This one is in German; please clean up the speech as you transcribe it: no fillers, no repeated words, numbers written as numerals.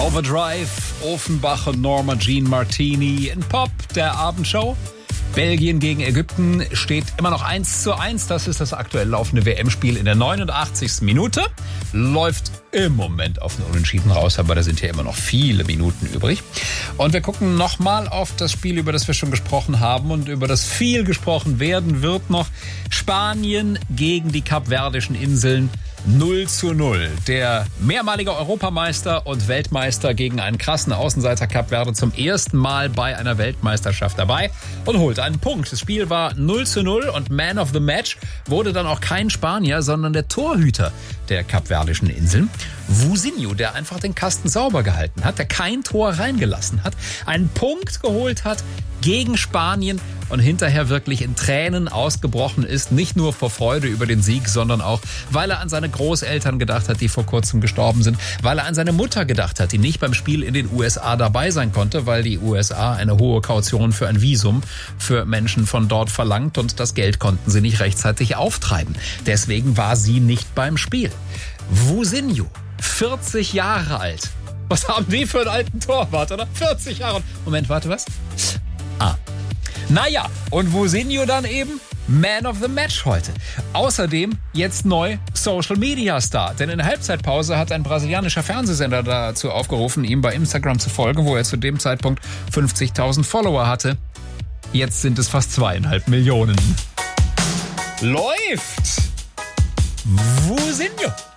Overdrive, Offenbach und Norma Jean Martini in Pop, der Abendshow. Belgien gegen Ägypten steht immer noch 1:1. Das ist das aktuell laufende WM-Spiel in der 89. Minute. Läuft im Moment auf einen Unentschieden raus, aber da sind ja immer noch viele Minuten übrig. Und wir gucken nochmal auf das Spiel, über das wir schon gesprochen haben und über das viel gesprochen werden wird noch. Spanien gegen die Kapverdischen Inseln. 0:0. Der mehrmalige Europameister und Weltmeister gegen einen krassen Außenseiter Kap Verde zum ersten Mal bei einer Weltmeisterschaft dabei und holt einen Punkt. Das Spiel war 0:0 und Man of the Match wurde dann auch kein Spanier, sondern der Torhüter der Kapverdischen Inseln. Vusinho, der einfach den Kasten sauber gehalten hat, der kein Tor reingelassen hat, einen Punkt geholt hat gegen Spanien und hinterher wirklich in Tränen ausgebrochen ist. Nicht nur vor Freude über den Sieg, sondern auch, weil er an seine Großeltern gedacht hat, die vor kurzem gestorben sind. Weil er an seine Mutter gedacht hat, die nicht beim Spiel in den USA dabei sein konnte, weil die USA eine hohe Kaution für ein Visum für Menschen von dort verlangt und das Geld konnten sie nicht rechtzeitig auftreiben. Deswegen war sie nicht beim Spiel. Vusinho, 40 Jahre alt. Was haben die für einen alten Torwart, oder? 40 Jahre. Moment, warte, was? Naja, und Vusinho dann eben Man of the Match heute. Außerdem jetzt neu Social Media Star. Denn in der Halbzeitpause hat ein brasilianischer Fernsehsender dazu aufgerufen, ihm bei Instagram zu folgen, wo er zu dem Zeitpunkt 50.000 Follower hatte. Jetzt sind es fast 2,5 Millionen. Läuft! Vusinho!